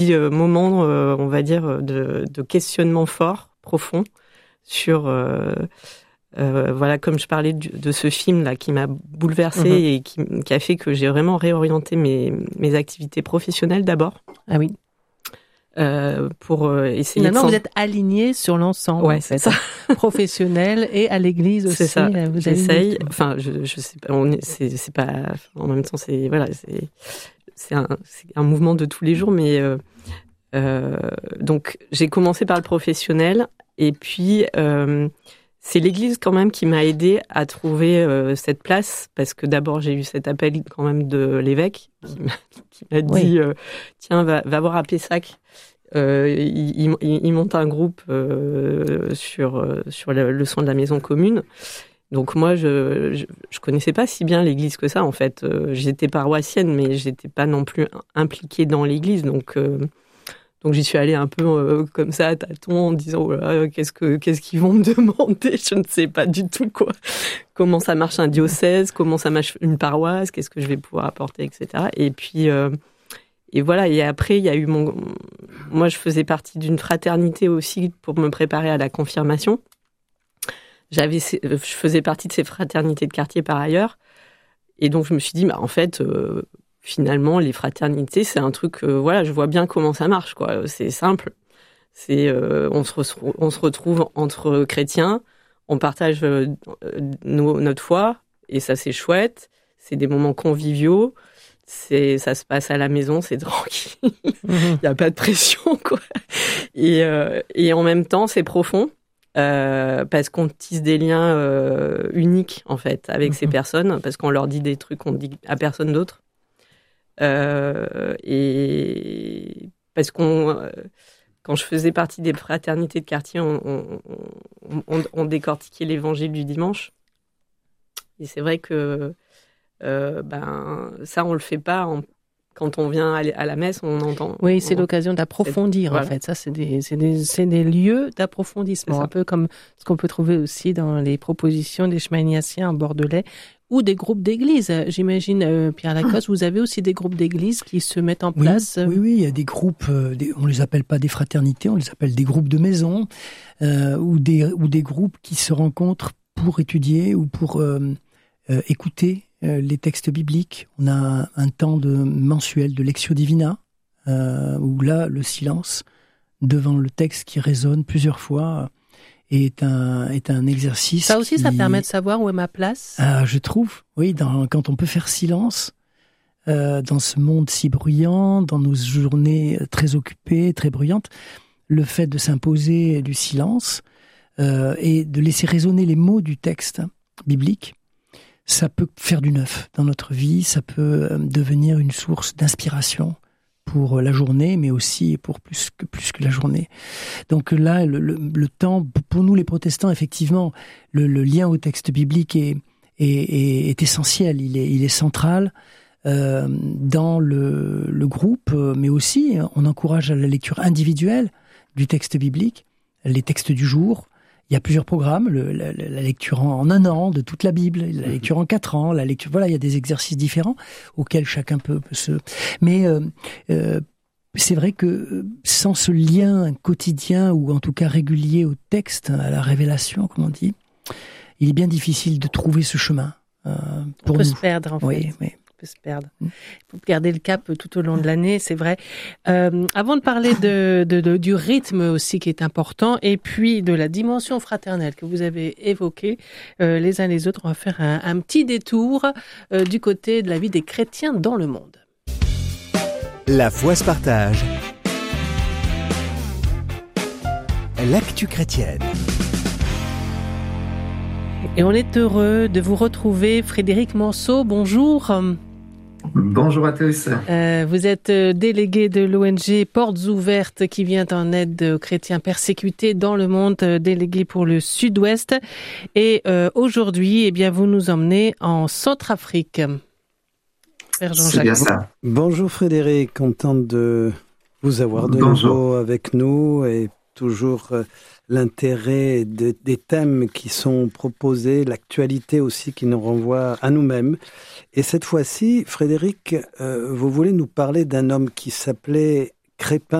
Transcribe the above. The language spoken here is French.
moments, on va dire, de questionnement fort, profond, sur... voilà, comme je parlais de ce film-là qui m'a bouleversée et qui a fait que j'ai vraiment réorienté mes activités professionnelles d'abord. Ah oui. Pour essayer Finalement, vous êtes aligné sur l'ensemble. Ouais, c'est ça. Professionnel et à l'église aussi. C'est ça. Vous J'essaye. Enfin, je sais pas. C'est pas. En même temps, c'est un mouvement de tous les jours, mais donc j'ai commencé par le professionnel et puis c'est l'église quand même qui m'a aidée à trouver cette place parce que d'abord j'ai eu cet appel quand même de l'évêque qui m'a dit tiens va voir à Pessac. Il monte un groupe sur le soin de la maison commune. Donc moi, je connaissais pas si bien l'église que ça, en fait. J'étais paroissienne, mais j'étais pas non plus impliquée dans l'église. Donc j'y suis allée un peu comme ça, à tâtons, en disant oh là, qu'est-ce qu'ils vont me demander ? Je ne sais pas du tout quoi. Comment ça marche un diocèse ? Comment ça marche une paroisse ? Qu'est-ce que je vais pouvoir apporter, etc. Et puis... Et voilà, et après, il y a eu moi, je faisais partie d'une fraternité aussi pour me préparer à la confirmation. Je faisais partie de ces fraternités de quartier par ailleurs. Et donc, je me suis dit, en fait, finalement, les fraternités, c'est un truc, voilà, je vois bien comment ça marche, quoi. C'est simple. On se retrouve entre chrétiens, on partage notre foi, et ça, c'est chouette. C'est des moments conviviaux. Ça se passe à la maison, c'est tranquille. Il n'y a pas de pression, quoi. Et en même temps, c'est profond parce qu'on tisse des liens uniques, en fait, avec ces personnes, parce qu'on leur dit des trucs qu'on dit à personne d'autre. Et parce quand je faisais partie des fraternités de quartier, on décortiquait l'évangile du dimanche. Et c'est vrai que ça on le fait pas quand on vient à la messe, on entend. Oui, c'est l'occasion d'approfondir voilà. En fait. Ça, c'est des lieux d'approfondissement, un peu comme ce qu'on peut trouver aussi dans les propositions des chemaniaciens en Bordelais ou des groupes d'églises. J'imagine, Pierre Lacoste, vous avez aussi des groupes d'églises qui se mettent en place. Oui, il y a des groupes. On les appelle pas des fraternités, on les appelle des groupes de maison ou des groupes qui se rencontrent pour étudier ou pour écouter les textes bibliques. On a un temps mensuel de Lectio Divina, où là, le silence devant le texte qui résonne plusieurs fois est un exercice. Ça aussi, ça permet de savoir où est ma place. Je trouve, oui, quand on peut faire silence, dans ce monde si bruyant, dans nos journées très occupées, très bruyantes, le fait de s'imposer du silence et de laisser résonner les mots du texte biblique, ça peut faire du neuf dans notre vie, ça peut devenir une source d'inspiration pour la journée, mais aussi pour plus que la journée. Donc là, le temps, pour nous les protestants, effectivement, le lien au texte biblique est essentiel, il est central dans le groupe, mais aussi on encourage la lecture individuelle du texte biblique, les textes du jour. Il y a plusieurs programmes, la lecture en 1 an de toute la Bible, la lecture en 4 ans, la lecture, voilà, il y a des exercices différents auxquels chacun peut se... Mais c'est vrai que sans ce lien quotidien ou en tout cas régulier au texte, à la révélation, comme on dit, il est bien difficile de trouver ce chemin pour nous. On peut se perdre en fait. Oui. Se perdre. Il faut garder le cap tout au long de l'année, c'est vrai. Avant de parler du rythme aussi qui est important et puis de la dimension fraternelle que vous avez évoquée les uns les autres, on va faire un petit détour du côté de la vie des chrétiens dans le monde. La foi se partage. L'actu chrétienne. Et on est heureux de vous retrouver, Frédéric Manceau. Bonjour. Bonjour à tous. Vous êtes délégué de l'ONG Portes Ouvertes qui vient en aide aux chrétiens persécutés dans le monde, délégué pour le Sud-Ouest. Et aujourd'hui, vous nous emmenez en Centrafrique. Père Jean-Jacques. C'est bien ça. Bonjour Frédéric, content de vous avoir de nouveau avec nous et toujours l'intérêt des thèmes qui sont proposés, l'actualité aussi qui nous renvoie à nous-mêmes. Et cette fois-ci, Frédéric, vous voulez nous parler d'un homme qui s'appelait Crépin